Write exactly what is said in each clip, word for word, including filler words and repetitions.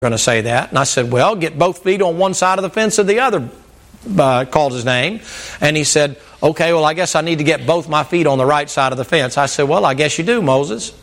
going to say that. And I said, well, get both feet on one side of the fence or the other, uh, called his name. And he said, okay, well, I guess I need to get both my feet on the right side of the fence. I said, well, I guess you do, Moses.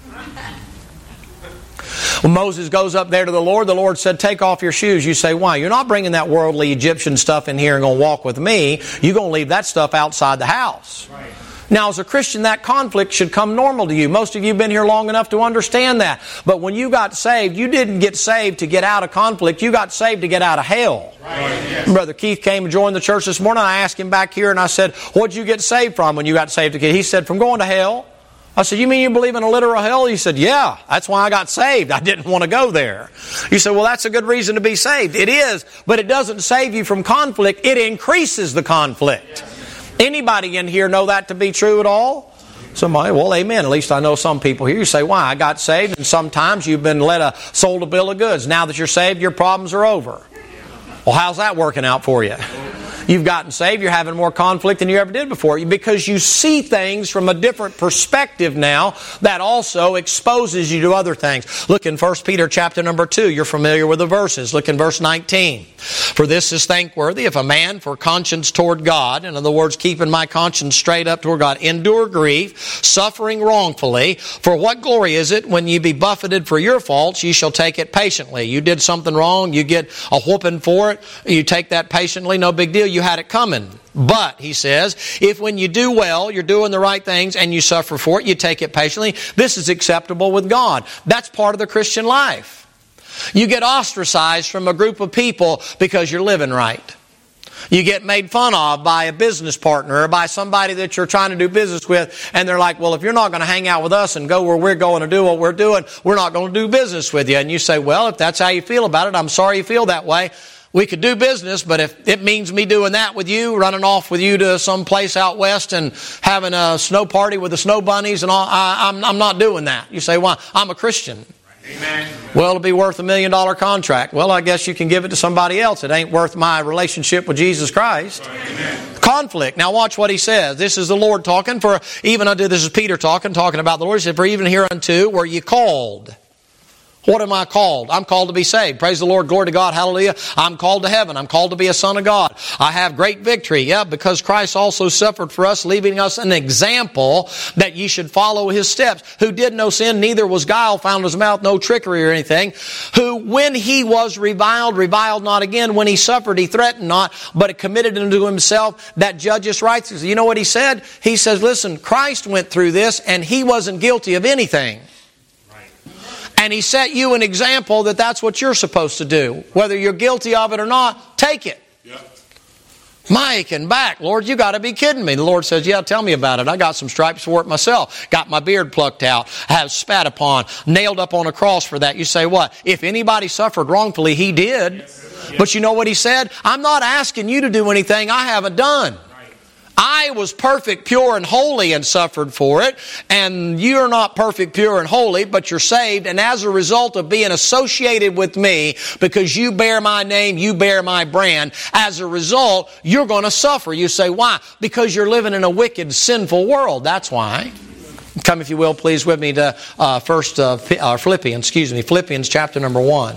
When Moses goes up there to the Lord, the Lord said, take off your shoes. You say, why? You're not bringing that worldly Egyptian stuff in here and going to walk with me. You're going to leave that stuff outside the house. Right. Now, as a Christian, that conflict should come normal to you. Most of you have been here long enough to understand that. But when you got saved, you didn't get saved to get out of conflict. You got saved to get out of hell. Right. Yes. Brother Keith came and joined the church this morning. I asked him back here and I said, what did you get saved from when you got saved? He said, from going to hell. I said, you mean you believe in a literal hell? He said, yeah, that's why I got saved. I didn't want to go there. You said, well, that's a good reason to be saved. It is, but it doesn't save you from conflict. It increases the conflict. Anybody in here know that to be true at all? Somebody, well, amen. At least I know some people here. You say, why? I got saved, and sometimes you've been led a sold a bill of goods. Now that you're saved, your problems are over. Well, how's that working out for you? You've gotten saved, you're having more conflict than you ever did before. Because you see things from a different perspective now that also exposes you to other things. Look in First Peter chapter number two. You're familiar with the verses. Look in verse nineteen. For this is thankworthy if a man for conscience toward God, in other words, keeping my conscience straight up toward God, endure grief, suffering wrongfully. For what glory is it when you be buffeted for your faults, you shall take it patiently. You did something wrong, you get a whooping for it, you take that patiently, no big deal. You had it coming. But, he says, if when you do well, you're doing the right things and you suffer for it, you take it patiently, this is acceptable with God. That's part of the Christian life. You get ostracized from a group of people because you're living right. You get made fun of by a business partner or by somebody that you're trying to do business with, and they're like, well, if you're not going to hang out with us and go where we're going to do what we're doing, we're not going to do business with you. And you say, well, if that's how you feel about it, I'm sorry you feel that way. We could do business, but if it means me doing that with you, running off with you to some place out west and having a snow party with the snow bunnies and all, I, I'm, I'm not doing that. You say, well, I'm a Christian. Amen. Well, it'll be worth a million dollar contract. Well, I guess you can give it to somebody else. It ain't worth my relationship with Jesus Christ. Amen. Conflict. Now watch what he says. This is the Lord talking. For even unto, this is Peter talking, talking about the Lord. He said, for even hereunto were ye called. What am I called? I'm called to be saved. Praise the Lord. Glory to God. Hallelujah. I'm called to heaven. I'm called to be a son of God. I have great victory. Yeah, because Christ also suffered for us, leaving us an example that ye should follow his steps. Who did no sin, neither was guile found in his mouth, no trickery or anything. Who, when he was reviled, reviled not again. When he suffered, he threatened not, but committed unto himself that judgeous righteousness. You know what he said? He says, listen, Christ went through this and he wasn't guilty of anything. And he set you an example that that's what you're supposed to do. Whether you're guilty of it or not, take it. Yeah. Mike and back, Lord, you got to be kidding me. The Lord says, yeah, tell me about it. I got some stripes for it myself. Got my beard plucked out. Have spat upon. Nailed up on a cross for that. You say what? If anybody suffered wrongfully, he did. Yes. Yes. But you know what he said? I'm not asking you to do anything I haven't done. I was perfect, pure, and holy and suffered for it. And you're not perfect, pure, and holy, but you're saved. And as a result of being associated with me, because you bear my name, you bear my brand, as a result, you're going to suffer. You say, why? Because you're living in a wicked, sinful world. That's why. Come, if you will, please, with me to uh, first uh, uh, Philippians, excuse me, Philippians chapter number one.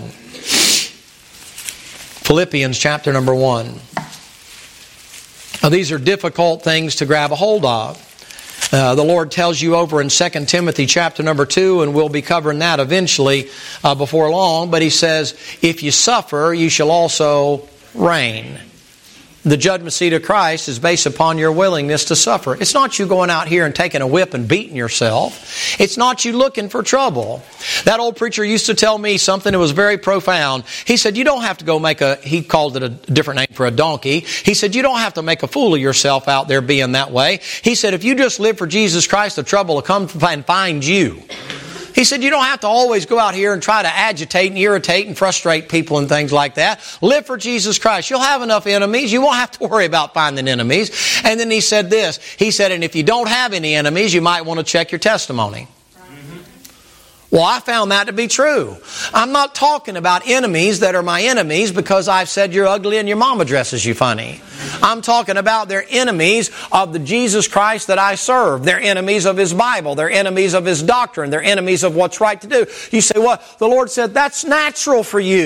Philippians chapter number one. Now, these are difficult things to grab a hold of. Uh, the Lord tells you over in Second Timothy chapter number two, and we'll be covering that eventually uh, before long, but he says, if you suffer, you shall also reign. The judgment seat of Christ is based upon your willingness to suffer. It's not you going out here and taking a whip and beating yourself. It's not you looking for trouble. That old preacher used to tell me something that was very profound. He said, you don't have to go make a, he called it a different name for a donkey. He said, you don't have to make a fool of yourself out there being that way. He said, if you just live for Jesus Christ, the trouble will come and find you. He said, you don't have to always go out here and try to agitate and irritate and frustrate people and things like that. Live for Jesus Christ. You'll have enough enemies. You won't have to worry about finding enemies. And then he said this. He said, and if you don't have any enemies, you might want to check your testimony. Mm-hmm. Well, I found that to be true. I'm not talking about enemies that are my enemies because I've said you're ugly and your mama dresses you funny. I'm talking about they're enemies of the Jesus Christ that I serve. They're enemies of His Bible. They're enemies of His doctrine. They're enemies of what's right to do. You say, well, the Lord said that's natural for you.